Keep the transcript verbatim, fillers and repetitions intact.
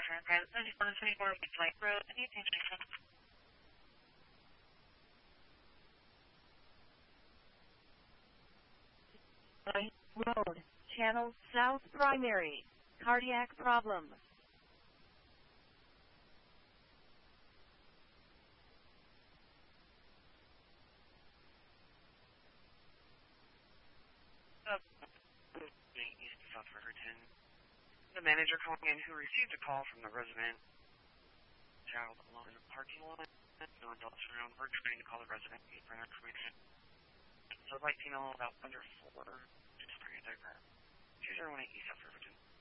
Private seventy-four twenty-four Beach Light Road. Any attention? Road, Channel South Primary, cardiac problem. Uh, East South Riverton. The manager calling in who received a call from the resident. Child alone in the parking lot. No adults around. We're trying to call the resident for information. So I'd like to know about under four. Just bring a diagram. two zero one eight East South Riverton.